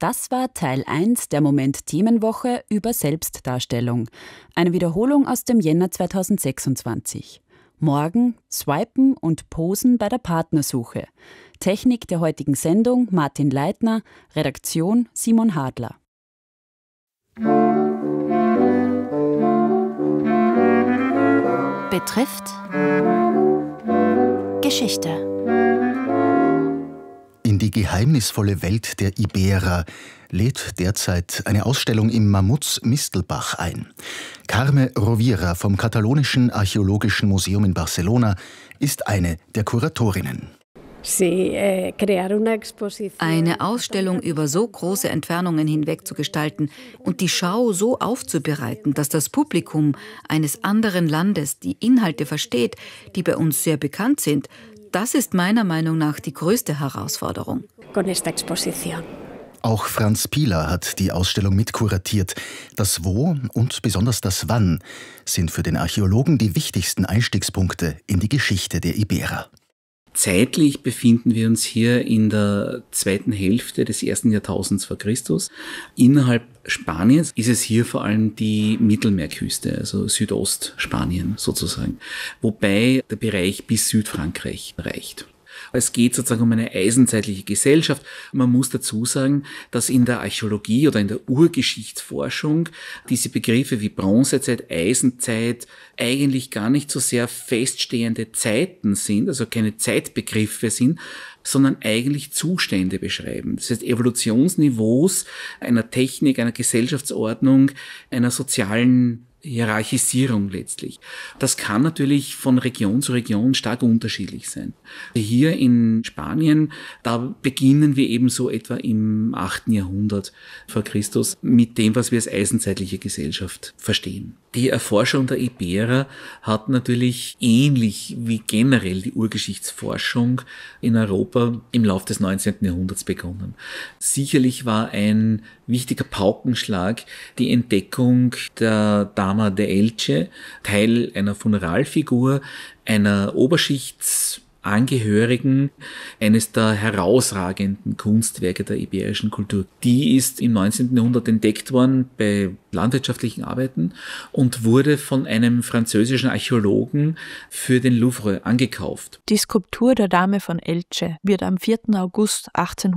Das war Teil 1 der Moment-Themenwoche über Selbstdarstellung. Eine Wiederholung aus dem Jänner 2026. Morgen Swipen und Posen bei der Partnersuche. Technik der heutigen Sendung Martin Leitner, Redaktion Simon Hadler. Betrifft Geschichte. In die geheimnisvolle Welt der Iberer lädt derzeit eine Ausstellung im Mammuts Mistelbach ein. Carme Rovira vom Katalonischen Archäologischen Museum in Barcelona ist eine der Kuratorinnen. Eine Ausstellung über so große Entfernungen hinweg zu gestalten und die Schau so aufzubereiten, dass das Publikum eines anderen Landes die Inhalte versteht, die bei uns sehr bekannt sind, das ist meiner Meinung nach die größte Herausforderung. Auch Franz Piehler hat die Ausstellung mitkuratiert. Das Wo und besonders das Wann sind für den Archäologen die wichtigsten Einstiegspunkte in die Geschichte der Iberer. Zeitlich befinden wir uns hier in der zweiten Hälfte des 1. Jahrtausends vor Christus. Innerhalb Spaniens ist es hier vor allem die Mittelmeerküste, also Südostspanien sozusagen, wobei der Bereich bis Südfrankreich reicht. Es geht sozusagen um eine eisenzeitliche Gesellschaft. Man muss dazu sagen, dass in der Archäologie oder in der Urgeschichtsforschung diese Begriffe wie Bronzezeit, Eisenzeit eigentlich gar nicht so sehr feststehende Zeiten sind, also keine Zeitbegriffe sind, sondern eigentlich Zustände beschreiben. Das heißt Evolutionsniveaus einer Technik, einer Gesellschaftsordnung, einer sozialen Hierarchisierung letztlich. Das kann natürlich von Region zu Region stark unterschiedlich sein. Hier in Spanien, da beginnen wir eben so etwa im 8. Jahrhundert vor Christus mit dem, was wir als eisenzeitliche Gesellschaft verstehen. Die Erforschung der Iberer hat natürlich ähnlich wie generell die Urgeschichtsforschung in Europa im Laufe des 19. Jahrhunderts begonnen. Sicherlich war ein wichtiger Paukenschlag die Entdeckung der Dama de Elche, Teil einer Funeralfigur, einer Oberschichtsangehörigen, eines der herausragenden Kunstwerke der iberischen Kultur. Die ist im 19. Jahrhundert entdeckt worden bei landwirtschaftlichen Arbeiten und wurde von einem französischen Archäologen für den Louvre angekauft. Die Skulptur der Dame von Elche wird am 4. August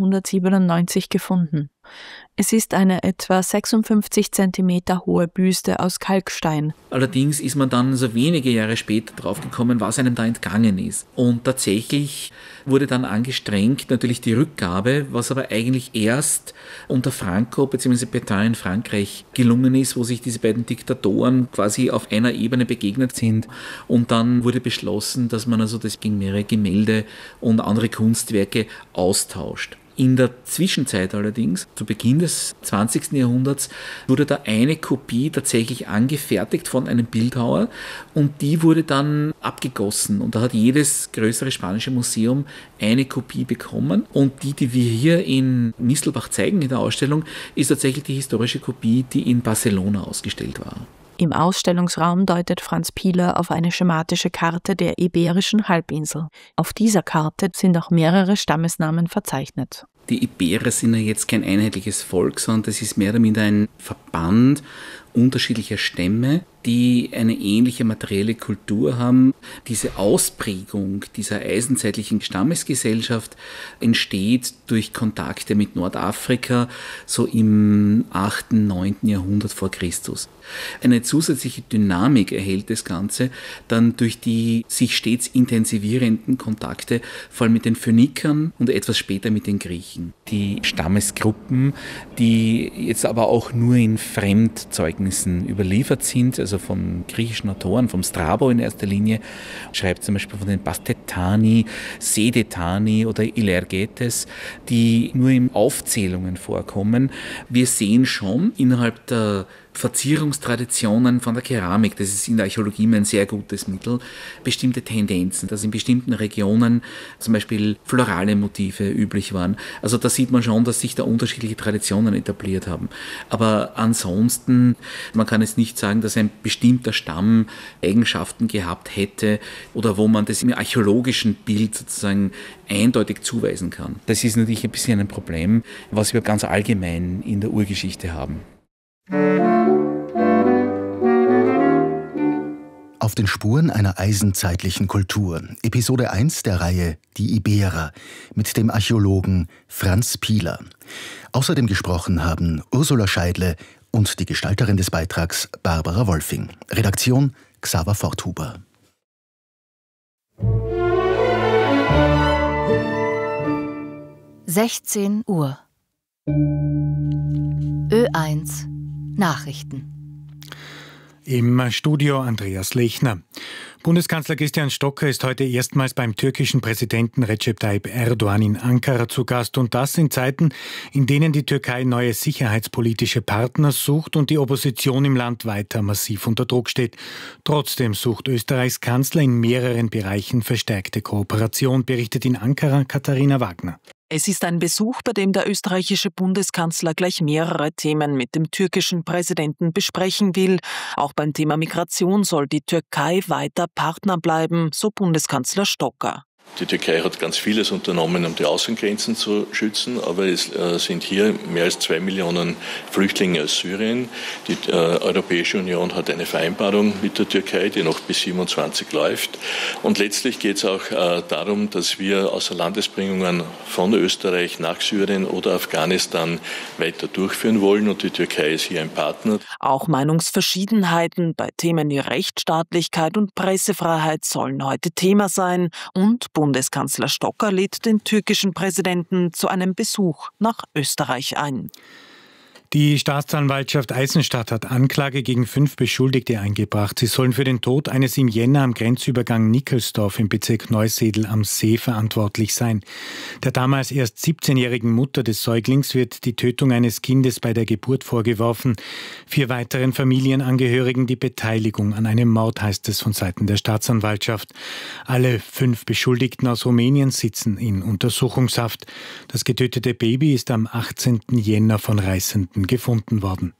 1897 gefunden. Es ist eine etwa 56 cm hohe Büste aus Kalkstein. Allerdings ist man dann so wenige Jahre später draufgekommen, was einem da entgangen ist. Und tatsächlich wurde dann angestrengt natürlich die Rückgabe, was aber eigentlich erst unter Franco bzw. Pétain in Frankreich gelungen ist, wo sich diese beiden Diktatoren quasi auf einer Ebene begegnet sind. Und dann wurde beschlossen, dass man also das gegen mehrere Gemälde und andere Kunstwerke austauscht. In der Zwischenzeit allerdings, zu Beginn des 20. Jahrhunderts, wurde da eine Kopie tatsächlich angefertigt von einem Bildhauer und die wurde dann abgegossen. Und da hat jedes größere spanische Museum eine Kopie bekommen. Und die wir hier in Mistelbach zeigen in der Ausstellung, ist tatsächlich die historische Kopie, die in Barcelona ausgestellt war. Im Ausstellungsraum deutet Franz Piehler auf eine schematische Karte der Iberischen Halbinsel. Auf dieser Karte sind auch mehrere Stammesnamen verzeichnet. Die Iberer sind ja jetzt kein einheitliches Volk, sondern das ist mehr oder minder ein Verband unterschiedlicher Stämme, die eine ähnliche materielle Kultur haben. Diese Ausprägung dieser eisenzeitlichen Stammesgesellschaft entsteht durch Kontakte mit Nordafrika, so im 8., 9. Jahrhundert vor Christus. Eine zusätzliche Dynamik erhält das Ganze dann durch die sich stets intensivierenden Kontakte, vor allem mit den Phönikern und etwas später mit den Griechen. Die Stammesgruppen, die jetzt aber auch nur in Fremdzeugnissen überliefert sind, also von griechischen Autoren, vom Strabo in erster Linie, schreibt zum Beispiel von den Bastetani, Sedetani oder Ilergetes, die nur in Aufzählungen vorkommen. Wir sehen schon innerhalb der Verzierungstraditionen von der Keramik, das ist in der Archäologie immer ein sehr gutes Mittel, bestimmte Tendenzen, dass in bestimmten Regionen zum Beispiel florale Motive üblich waren. Also da sieht man schon, dass sich da unterschiedliche Traditionen etabliert haben. Aber ansonsten, man kann jetzt nicht sagen, dass ein bestimmter Stamm Eigenschaften gehabt hätte oder wo man das im archäologischen Bild sozusagen eindeutig zuweisen kann. Das ist natürlich ein bisschen ein Problem, was wir ganz allgemein in der Urgeschichte haben. Auf den Spuren einer eisenzeitlichen Kultur. Episode 1 der Reihe Die Iberer mit dem Archäologen Franz Piehler. Außerdem gesprochen haben Ursula Scheidle und die Gestalterin des Beitrags Barbara Wolfing. Redaktion Xaver Forthuber. (16 Uhr) Ö1 Nachrichten. Im Studio Andreas Lechner. Bundeskanzler Christian Stocker ist heute erstmals beim türkischen Präsidenten Recep Tayyip Erdoğan in Ankara zu Gast. Und das in Zeiten, in denen die Türkei neue sicherheitspolitische Partner sucht und die Opposition im Land weiter massiv unter Druck steht. Trotzdem sucht Österreichs Kanzler in mehreren Bereichen verstärkte Kooperation, berichtet in Ankara Katharina Wagner. Es ist ein Besuch, bei dem der österreichische Bundeskanzler gleich mehrere Themen mit dem türkischen Präsidenten besprechen will. Auch beim Thema Migration soll die Türkei weiter Partner bleiben, so Bundeskanzler Stocker. Die Türkei hat ganz vieles unternommen, um die Außengrenzen zu schützen, aber es sind hier mehr als 2 Millionen Flüchtlinge aus Syrien. Die Europäische Union hat eine Vereinbarung mit der Türkei, die noch bis 27 läuft. Und letztlich geht es auch darum, dass wir Außerlandesbringungen von Österreich nach Syrien oder Afghanistan weiter durchführen wollen und die Türkei ist hier ein Partner. Auch Meinungsverschiedenheiten bei Themen wie Rechtsstaatlichkeit und Pressefreiheit sollen heute Thema sein und Bundeskanzler Stocker lädt den türkischen Präsidenten zu einem Besuch nach Österreich ein. Die Staatsanwaltschaft Eisenstadt hat Anklage gegen 5 Beschuldigte eingebracht. Sie sollen für den Tod eines im Jänner am Grenzübergang Nickelsdorf im Bezirk Neusiedl am See verantwortlich sein. Der damals erst 17-jährigen Mutter des Säuglings wird die Tötung eines Kindes bei der Geburt vorgeworfen. 4 weiteren Familienangehörigen die Beteiligung an einem Mord, heißt es von Seiten der Staatsanwaltschaft. Alle 5 Beschuldigten aus Rumänien sitzen in Untersuchungshaft. Das getötete Baby ist am 18. Jänner von Reißenden gefunden worden.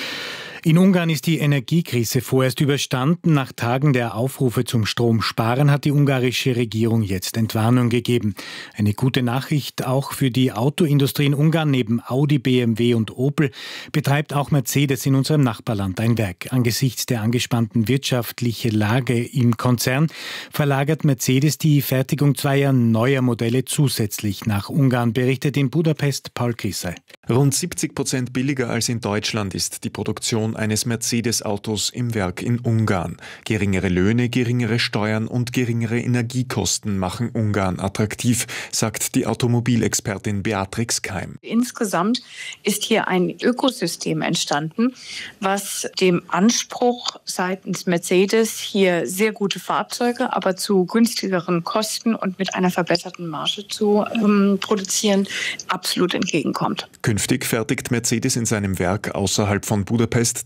In Ungarn ist die Energiekrise vorerst überstanden. Nach Tagen der Aufrufe zum Stromsparen hat die ungarische Regierung jetzt Entwarnung gegeben. Eine gute Nachricht auch für die Autoindustrie in Ungarn. Neben Audi, BMW und Opel betreibt auch Mercedes in unserem Nachbarland ein Werk. Angesichts der angespannten wirtschaftlichen Lage im Konzern verlagert Mercedes die Fertigung 2 neuer Modelle zusätzlich nach Ungarn, berichtet in Budapest Paul Grissel. Rund 70% billiger als in Deutschland ist die Produktion eines Mercedes-Autos im Werk in Ungarn. Geringere Löhne, geringere Steuern und geringere Energiekosten machen Ungarn attraktiv, sagt die Automobilexpertin Beatrix Keim. Insgesamt ist hier ein Ökosystem entstanden, was dem Anspruch seitens Mercedes, hier sehr gute Fahrzeuge, aber zu günstigeren Kosten und mit einer verbesserten Marge zu produzieren, absolut entgegenkommt. Künftig fertigt Mercedes in seinem Werk außerhalb von Budapest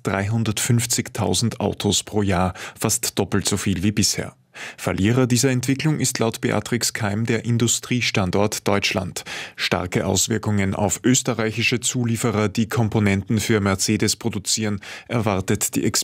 350.000 Autos pro Jahr, fast doppelt so viel wie bisher. Verlierer dieser Entwicklung ist laut Beatrix Keim der Industriestandort Deutschland. Starke Auswirkungen auf österreichische Zulieferer, die Komponenten für Mercedes produzieren, erwartet die Expertin.